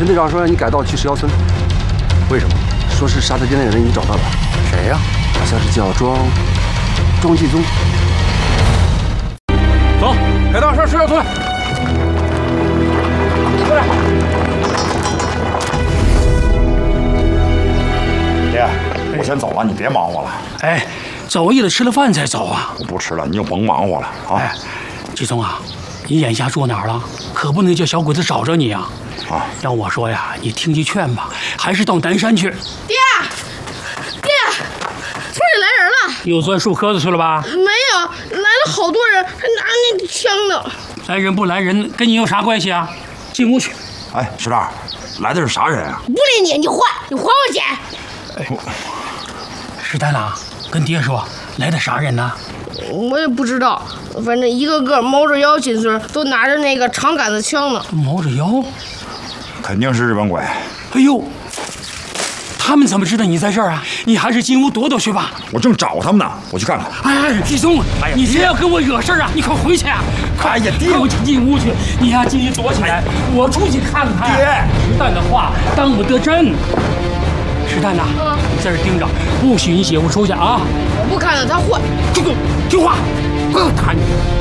陈队长说让你改道去石窑村，为什么？说是杀他爹那个人已经找到了。 谁呀？ 好像是叫庄继宗。走，改道上石窑村。过来。 爹，我先走了，你别忙活了。 哎，走也得吃了饭再走啊。 我不吃了，你就甭忙活了啊。 哎，继宗啊，你眼下住哪儿了？可不能叫小鬼子找着你啊！ 啊， 要我说呀，你听句劝吧，还是到南山去。 爹，村里来人了。 又钻树壳子去了吧？ 没有，来了好多人，还拿那枪呢。 来人不来人，跟你有啥关系啊？进屋去。 哎，石大，来的是啥人啊？ 不理你，你还我钱。 石丹呐，跟爹说，来的啥人呢？ 我也不知道，反正一个个猫着腰进村，都拿着那个长杆子枪呢。 猫着腰？ 肯定是日本鬼。 哎呦，他们怎么知道你在这儿啊？你还是进屋躲躲去吧。 我正找他们呢，我去看看。 哎，继宗，你谁要跟我惹事儿啊？你快回去啊！快呀，爹，我进屋去，你呀进去躲起来，我出去看看。 爹， 石蛋的话当不得真。石蛋呐，你在这盯着，不许你姐夫出去啊！ 我不看了，他坏。 这个听话，不要打你。